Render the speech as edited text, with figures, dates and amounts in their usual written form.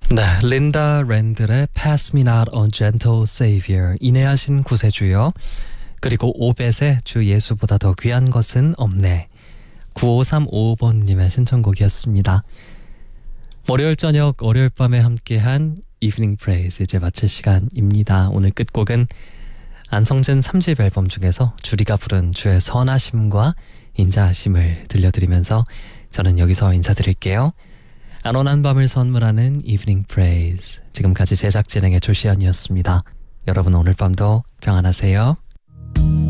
네, 린다 랜들의 Pass Me Not a Gentle Savior, 인내하신 구세주여. 그리고 오벳의 주 예수보다 더 귀한 것은 없네. 9535번님의 신청곡이었습니다. 월요일 저녁, 월요일 밤에 함께한 Evening Praise 이제 마칠 시간입니다. 오늘 끝곡은 안성진 3집 앨범 중에서 주리가 부른 주의 선하심과 인자하심을 들려드리면서 저는 여기서 인사드릴게요. 안온한 밤을 선물하는 Evening Praise, 지금까지 제작 진행의 조시연이었습니다. 여러분 오늘 밤도 평안하세요.